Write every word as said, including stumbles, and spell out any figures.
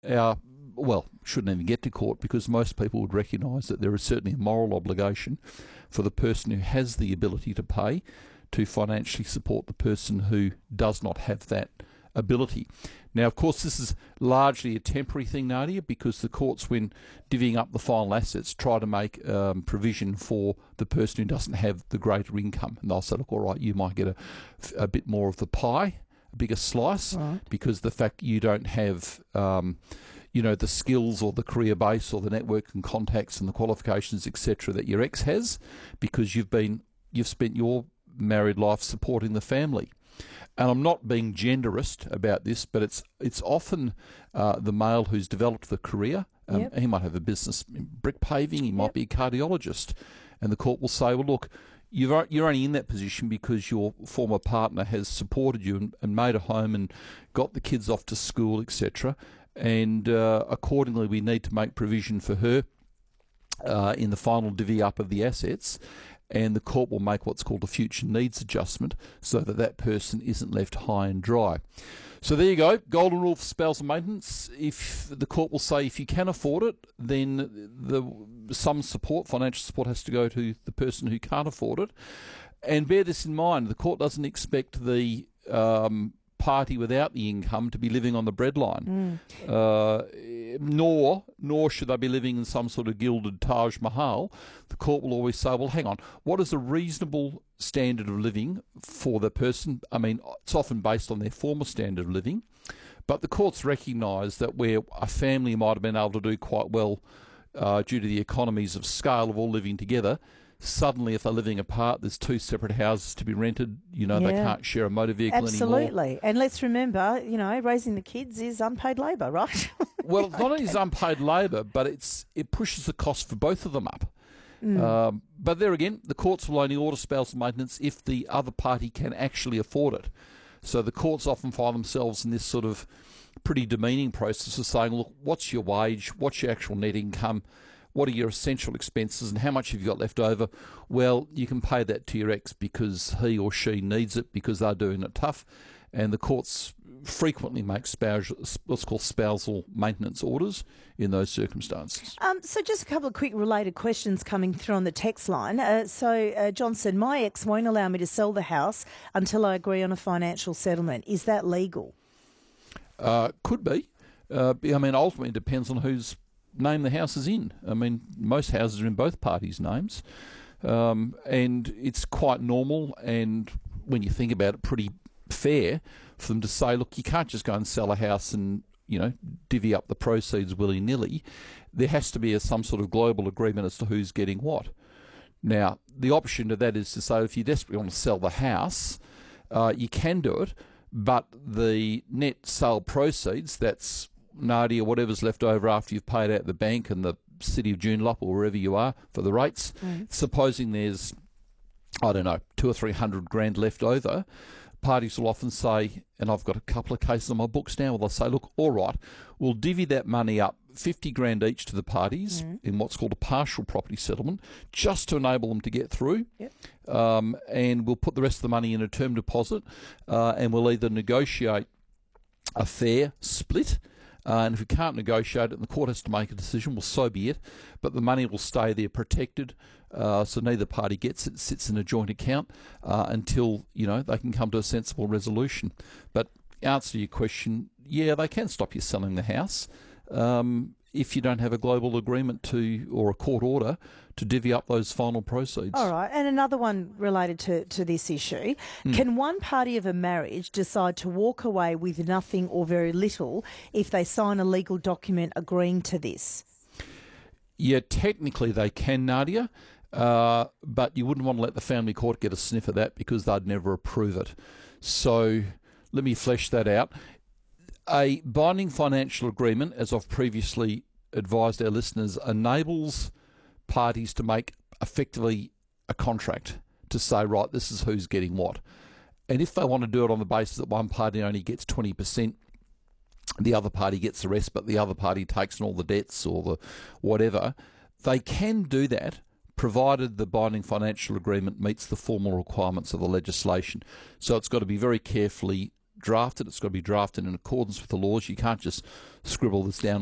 our well, shouldn't even get to court, because most people would recognise that there is certainly a moral obligation for the person who has the ability to pay to financially support the person who does not have that ability. Now, of course, this is largely a temporary thing, Nadia, because the courts, when divvying up the final assets, try to make um, provision for the person who doesn't have the greater income. And they'll say, look, all right, you might get a, a bit more of the pie, a bigger slice, right, because the fact you don't have... Um, you know, the skills or the career base or the network and contacts and the qualifications, et cetera, that your ex has, because you've been you've spent your married life supporting the family. And I'm not being genderist about this, but it's it's often uh, the male who's developed the career. Um, Yep. He might have a business in brick paving. He might Yep. be a cardiologist, and the court will say, well, look, You've, o- you're only in that position because your former partner has supported you and, and made a home and got the kids off to school, et cetera. And uh, accordingly, we need to make provision for her uh, in the final divvy up of the assets. And the court will make what's called a future needs adjustment so that that person isn't left high and dry. So there you go, golden rule for spousal maintenance. If the court will say if you can afford it, then the some support, financial support, has to go to the person who can't afford it. And bear this in mind, the court doesn't expect the um, party without the income to be living on the breadline, Mm. uh, nor nor should they be living in some sort of gilded Taj Mahal. The court will always say, well, hang on, what is a reasonable standard of living for the person? I mean, it's often based on their former standard of living, but the courts recognise that where a family might have been able to do quite well uh, due to the economies of scale of all living together, suddenly if they're living apart, there's two separate houses to be rented, you know, they Yeah. can't share a motor vehicle anymore. Absolutely. And let's remember, you know, raising the kids is unpaid labour, right? Well, it's not only is unpaid labour, but it's it pushes the cost for both of them up. Mm. Um, but there again, the courts will only order spousal maintenance if the other party can actually afford it. So the courts often find themselves in this sort of pretty demeaning process of saying, look, what's your wage? What's your actual net income? What are your essential expenses and how much have you got left over? Well, you can pay that to your ex because he or she needs it because they're doing it tough. And the courts frequently make spousal, what's called spousal maintenance orders in those circumstances. Um, so just a couple of quick related questions coming through on the text line. Uh, so uh, John said, my ex won't allow me to sell the house until I agree on a financial settlement. Is that legal? Uh, could be. Uh, I mean, ultimately it depends on whose name the house is in. I mean, most houses are in both parties' names. Um, and it's quite normal and, when you think about it, pretty fair for them to say, look, you can't just go and sell a house and, you know, divvy up the proceeds willy-nilly. There has to be a, some sort of global agreement as to who's getting what. Now, the option to that is to say if you desperately want to sell the house, uh, you can do it, but the net sale proceeds, that's Nadia, whatever's left over after you've paid out the bank and the city of Joondalup or wherever you are for the rates, Mm. supposing there's, I don't know, two or three hundred grand left over, parties will often say, and I've got a couple of cases on my books now, where they'll say, look, all right, we'll divvy that money up, fifty grand each to the parties Mm. in what's called a partial property settlement, just to enable them to get through. Yep. Um, and we'll put the rest of the money in a term deposit, uh, and we'll either negotiate a fair split, Uh, and if we can't negotiate it and the court has to make a decision, well, so be it. But the money will stay there protected, uh, so neither party gets it. It sits in a joint account uh, until, you know, they can come to a sensible resolution. But answer to your question, yeah, they can stop you selling the house um, if you don't have a global agreement to or a court order to divvy up those final proceeds. All right. And another one related to, to this issue. Mm. Can one party of a marriage decide to walk away with nothing or very little if they sign a legal document agreeing to this? Yeah, technically they can, Nadia, uh, but you wouldn't want to let the family court get a sniff of that because they'd never approve it. So let me flesh that out. A binding financial agreement, as I've previously advised our listeners, enables parties to make effectively a contract to say, right, this is who's getting what. And if they want to do it on the basis that one party only gets twenty percent, the other party gets the rest, but the other party takes on all the debts or the whatever, they can do that provided the binding financial agreement meets the formal requirements of the legislation. So it's got to be very carefully drafted, it's got to be drafted in accordance with the laws. You can't just scribble this down